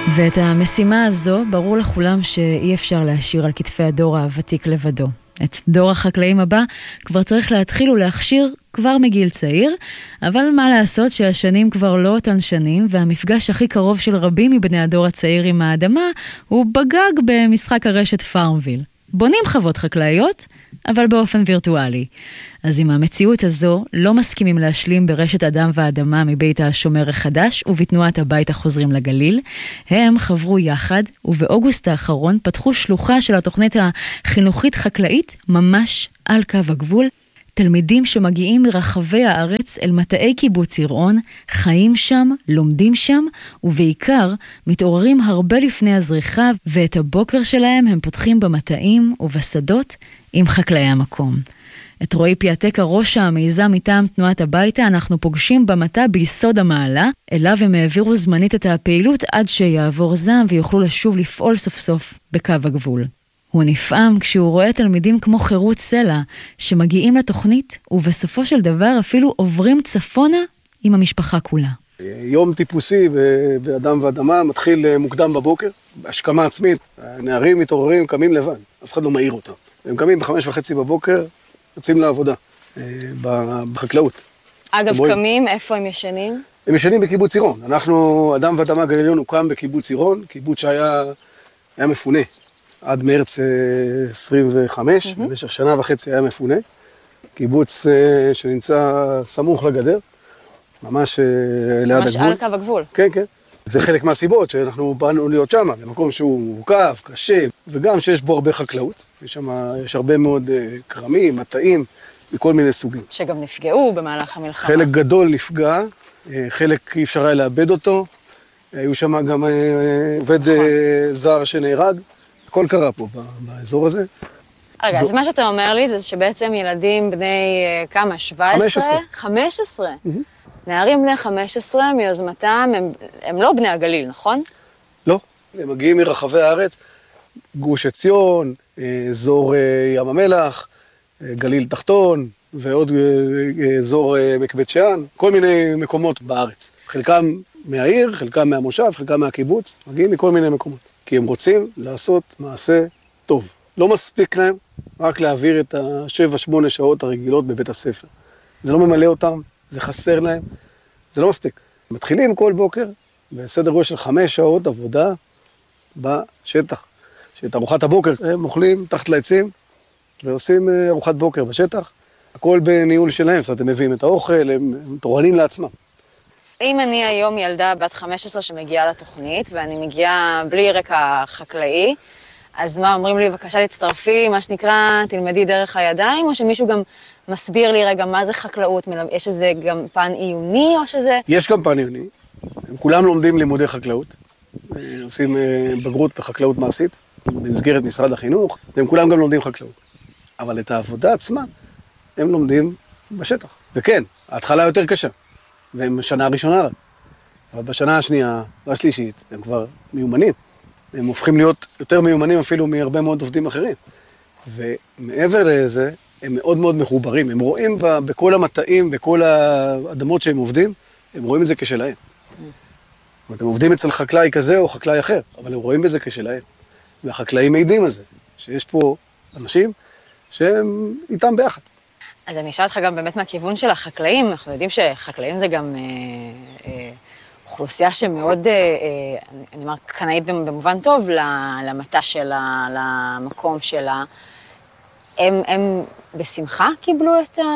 ואת המשימה הזו ברור לכולם שאי אפשר להשאיר על כתפי הדור הוותיק לבדו. את דור החקלאים הבא כבר צריך להתחיל ולהכשיר כבר מגיל צעיר, אבל מה לעשות שהשנים כבר לא אותן שנים, והמפגש הכי קרוב של רבים מבני הדור הצעיר עם האדמה הוא בגג במשחק הרשת פארמוויל. בונים חוות חקלאיות, אבל באופן וירטואלי. אז עם המציאות הזו לא מסכימים להשלים ברשת אדם ואדמה מבית השומר החדש ובתנועת הבית החוזרים לגליל. הם חברו יחד ובאוגוסט האחרון פתחו שלוחה של התוכנית החינוכית חקלאית ממש על קו הגבול. תלמידים שמגיעים מרחבי הארץ אל מטעי קיבוץ יראון, חיים שם, לומדים שם, ובעיקר מתעוררים הרבה לפני הזריחה, ואת הבוקר שלהם הם פותחים במטעים ובשדות עם חקלאי המקום. את רועי פיאטקה, ראש המיזם מטעם תנועת הביתה, אנחנו פוגשים במטע ביסוד המעלה, אליו הם העבירו זמנית את הפעילות עד שיעבור זעם ויוכלו לשוב לפעול סוף סוף בקו הגבול. הוא נפעם כשהוא רואה תלמידים כמו חירות סלע שמגיעים לתוכנית ובסופו של דבר אפילו עוברים צפונה עם המשפחה כולה. יום טיפוסי באדם ואדמה מתחיל מוקדם בבוקר, בהשכמה עצמית. הנערים מתעוררים, קמים לבד, אף אחד לא מעיר אותם. הם קמים ב5:30 בבוקר, יוצאים לעבודה בחקלאות. אגב, קמים, איפה הם ישנים? הם ישנים בקיבוץ יראון. אנחנו, אדם ואדמה גליליון, הוקם בקיבוץ יראון, קיבוץ שהיה מפונה. עד מרץ 25, במשך שנה וחצי היה מפונה. קיבוץ שנמצא סמוך לגדר, ממש ליד הגבול. ממש על קו הגבול. כן, כן. זה חלק מהסיבות שאנחנו באנו להיות שם, במקום שהוא מורכב, קשה, וגם שיש בו הרבה חקלאות. יש הרבה מאוד קרמים, מטעים, מכל מיני סוגים. שגם נפגעו במהלך המלחמה. חלק גדול נפגע, חלק אי אפשר היה לאבד אותו. היו שם גם עובד זר שנהרג. הכל קרה פה באזור הזה. רגע, אז מה שאתה אומר לי זה שבעצם ילדים בני כמה? 17? 15. נערים בני 15 מיוזמתם, הם לא בני הגליל, נכון? לא, הם מגיעים מרחבי הארץ, גוש עציון, אזור ים המלח, גליל תחתון, ועוד אזור עמק בית שאן, כל מיני מקומות בארץ. חלקם מהעיר, חלקם מהמושב, חלקם מהקיבוץ, מגיעים מכל מיני מקומות. כי הם רוצים לעשות מעשה טוב. לא מספיק להם רק להעביר את 7-8 שעות הרגילות בבית הספר. זה לא ממלא אותם, זה חסר להם, זה לא מספיק. מתחילים כל בוקר בסדר גודל של 5 שעות עבודה בשטח. שאת ארוחת הבוקר הם אוכלים תחת לעצים ועושים ארוחת בוקר בשטח. הכל בניהול שלהם, זאת אומרת, הם מביאים את האוכל, הם תורנים לעצמם. אם אני היום ילדה בת 15 שמגיעה לתוכנית, ואני מגיעה בלי רקע חקלאי, אז מה, אומרים לי, בבקשה להצטרפי, מה שנקרא, תלמדי דרך הידיים, או שמישהו גם מסביר לי רגע מה זה חקלאות, יש איזה גם פן עיוני, או שזה... יש גם פן עיוני, הם כולם לומדים לימודי חקלאות, עושים בגרות בחקלאות מעשית, במסגרת משרד החינוך, והם כולם גם לומדים חקלאות. אבל את העבודה עצמה, הם לומדים בשטח. וכן, ההתחלה יותר קשה. והם שנה ראשונה רק. אבל בשנה השנייה והשלישית הם כבר מיומנים. הם הופכים להיות יותר מיומנים אפילו מהרבה מאוד עובדים אחרים. ומעבר לזה, הם מאוד מאוד מחוברים. הם רואים בכל המטעים, בכל האדמות שהם עובדים, הם רואים את זה כשלהם. זאת אומרת, הם עובדים אצל חקלאי כזה או חקלאי אחר, אבל הם רואים בזה כשלהם. והחקלאים מעידים על זה, שיש פה אנשים שהם איתם ביחד. אז אני אשאל אותך גם באמת מהכיוון של החקלאים, אנחנו יודעים שחקלאים זה גם אוכלוסייה שמאוד, אני אומר, קנאית במובן טוב למטע שלה, למקום שלה. הם בשמחה קיבלו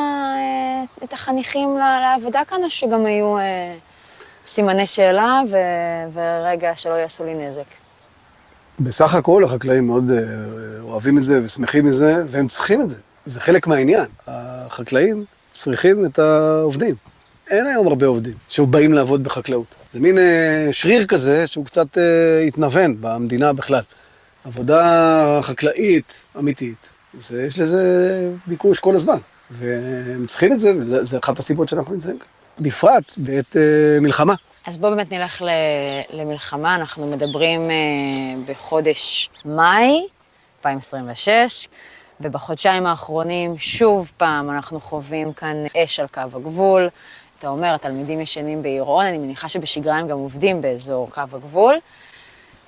את החניכים לעבודה כאן, או שגם היו סימני שאלה ורגע שלא יעשו לי נזק? בסך הכל החקלאים מאוד אוהבים את זה ושמחים מזה, והם צריכים את זה. זה חלק מהעניין. החקלאים צריכים את העובדים. אין היום הרבה עובדים שבאים לעבוד בחקלאות. זה מין שריר כזה שהוא קצת התנוון במדינה בכלל. עבודה חקלאית אמיתית, יש לזה ביקוש כל הזמן. והם צריכים את זה, וזה אחת הסיבות שאנחנו נמצאים כאן. בפרט בעת מלחמה. אז בואו באמת נלך למלחמה. אנחנו מדברים בחודש מאי 2026, ובחודשיים האחרונים שוב פעם אנחנו חווים כאן אש על קו הגבול. אתה אומר, התלמידים ישנים ביראון, אני מניחה שבשגרה הם גם עובדים באזור קו הגבול.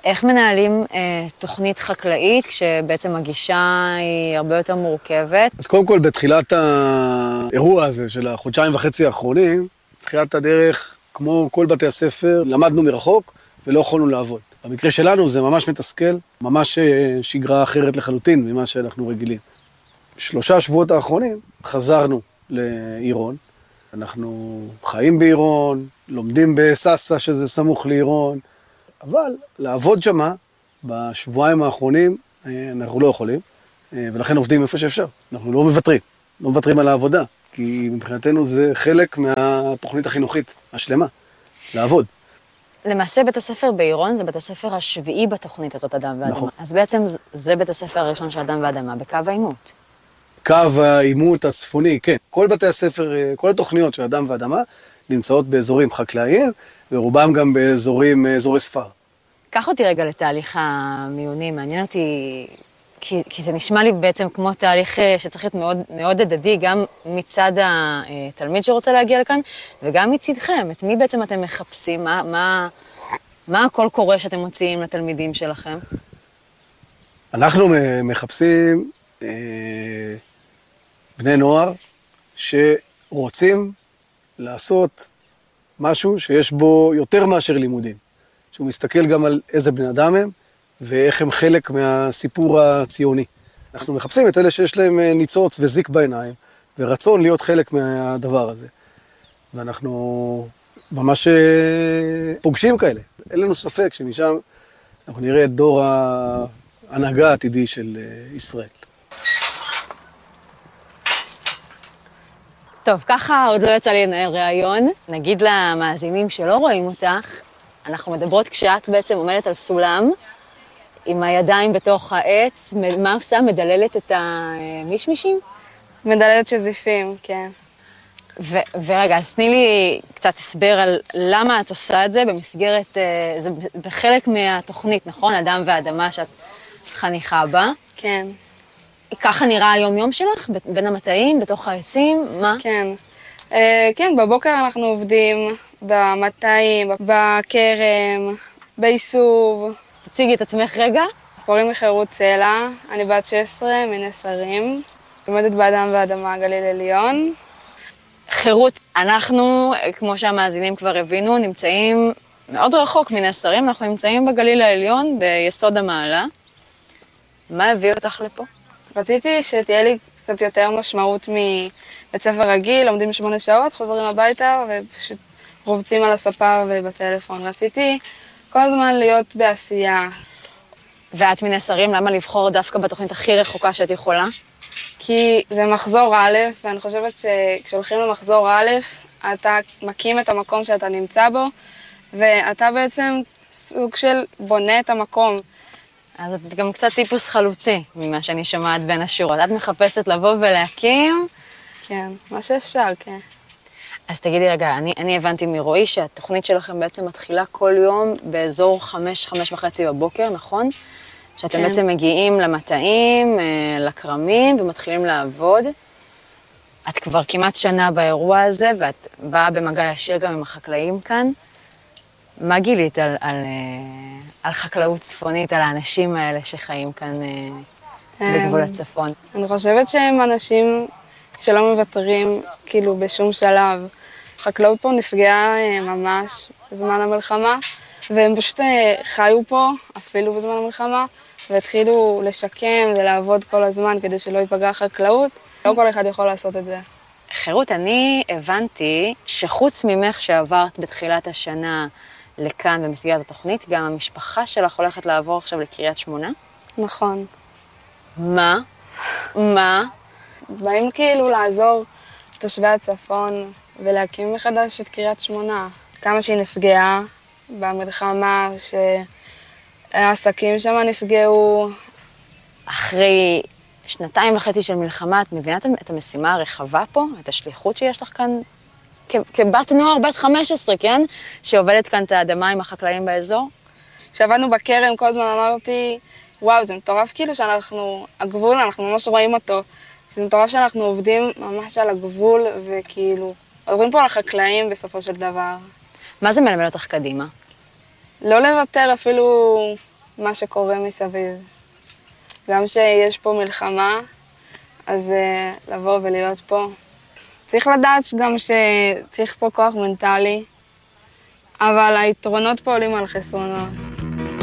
איך מנהלים תוכנית חקלאית כשבעצם הגישה היא הרבה יותר מורכבת? אז קודם כל, בתחילת האירוע הזה של החודשיים וחצי האחרונים, בתחילת הדרך, כמו כל בתי הספר, למדנו מרחוק ולא יכולנו לעבוד. במקרה שלנו זה ממש מתסכל, ממש שגרה אחרת לחלוטין ממה שאנחנו רגילים. 3 שבועות האחרונים חזרנו לעירון. אנחנו חיים בעירון, לומדים בססה שזה סמוך לעירון, אבל לעבוד שמה בשבועיים האחרונים אנחנו לא יכולים, ולכן עובדים איפה שאפשר. אנחנו לא מוותרים על העבודה, כי מבחינתנו זה חלק מהתוכנית החינוכית השלמה, לעבוד. למעשה בית הספר בעירון זה בית הספר השביעי בתוכנית הזאת, אדם ואדמה. נכון. אז בעצם זה בית הספר הראשון של אדם ואדמה, בקו העימות. קו העימות הצפוני, כן. כל בתי הספר, כל התוכניות של אדם ואדמה נמצאות באזורים חקלאיים, ורובם גם אזורי ספר. קח אותי רגע לתהליך המיונים, מעניין אותי, כי זה נשמע לי בעצם כמו תהליך שצריך להיות מאוד, מאוד הדדי, גם מצד התלמיד שרוצה להגיע לכאן, וגם מצדכם. את מי בעצם אתם מחפשים? מה הכל קורה שאתם מוציאים לתלמידים שלכם? אנחנו מחפשים בני נוער שרוצים לעשות משהו שיש בו יותר מאשר לימודים. שהוא מסתכל גם על איזה בני אדם הם, ואיך הם חלק מהסיפור הציוני. אנחנו מחפשים את אלה שיש להם ניצוץ וזיק בעיניים, ורצון להיות חלק מהדבר הזה. ואנחנו ממש פוגשים כאלה. אין לנו ספק שמשם אנחנו נראה את דור ההנהגה העתידי של ישראל. טוב, ככה עוד לא יצא לי לנהל ראיון. נגיד למאזינים שלא רואים אותך, אנחנו מדברות כשאת בעצם עומדת על סולם, עם הידיים בתוך העץ. מה עושה? מדללת את המישמישים? מדללת שזיפים, כן. ורגע, אז תני לי קצת הסבר על למה את עושה את זה במסגרת, זה בחלק מהתוכנית, נכון? אדם ואדמה שאת חניכה בה. כן. ככה נראה היום-יום שלך? בין המטעים, בתוך העצים? מה? כן. כן, בבוקר אנחנו עובדים במטעים, בכרם, בעיסוב. תציגי את עצמך רגע. קוראים לי חירות סלע, אני בת 16 מנס הרים, לומדת באדם ואדמה גליל עליון. חירות, אנחנו, כמו שהמאזינים כבר הבינו, נמצאים מאוד רחוק מנס הרים, אנחנו נמצאים בגליל העליון, ביסוד המעלה. מה הביא אותך לפה? רציתי שתהיה לי קצת יותר משמעות מבית ספר רגיל, לומדים 8 שעות, חוזרים הביתה ופשוט רובצים על הספה ובטלפון. רציתי כל הזמן להיות בעשייה. ואת מנס הרים, למה לבחור דווקא בתוכנית הכי רחוקה שאת יכולה? כי זה מחזור א', ואני חושבת שכשהולכים למחזור א', אתה מקים את המקום שאתה נמצא בו, ואתה בעצם סוג של בונה את המקום. אז את גם קצת טיפוס חלוצי ממה שאני שומעת בין השורות. את מחפשת לבוא ולהקים? כן, מה שאפשר, כן. אז תגידי רגע, אני הבנתי מרועי שהתוכנית שלכם בעצם מתחילה כל יום באזור 5:30 בבוקר, נכון? שאתם כן. בעצם מגיעים למטעים, לקרמים ומתחילים לעבוד. את כבר כמעט שנה באירוע הזה, ואת באה במגע ישיר גם עם החקלאים כאן. מה גילית על חקלאות צפונית, על האנשים האלה שחיים כאן בגבול הצפון? אני חושבת שהם אנשים שלא מוותרים כאילו בשום שלב. חקלאות פה נפגעה ממש בזמן המלחמה, והם פשוט חיו פה אפילו בזמן המלחמה, והתחילו לשקם ולעבוד כל הזמן כדי שלא ייפגע החקלאות. לא כל אחד יכול לעשות את זה. חירות, אני הבנתי שחוץ ממך שעברת בתחילת השנה לכאן במסגרת התוכנית, גם המשפחה שלך הולכת לעבור עכשיו לקריית שמונה? נכון. מה? באים כאילו לעזור לתושבי הצפון ולהקים מחדש את קריית שמונה. כמה שהיא נפגעה במלחמה, שהעסקים שם נפגעו. אחרי 2.5 של מלחמה, את מבינה את המשימה הרחבה פה? את השליחות שיש לך כאן? כבת נוער, בת 15, כן? שעובדת כאן את האדמה עם החקלאים באזור? כשעבדנו בכרם, כל הזמן אמרתי, וואו, זה מטורף כאילו שאנחנו, הגבול, אנחנו ממש רואים אותו. זה מטורף שאנחנו עובדים ממש על הגבול, וכאילו, עוברים פה על החקלאים בסופו של דבר. מה זה מלמד אותך קדימה? לא לוותר אפילו מה שקורה מסביב. גם שיש פה מלחמה, אז לבוא ולהיות פה. צריך לדעת גם שצריך פה כוח מנטלי, אבל היתרונות פה עולים על חסרונות.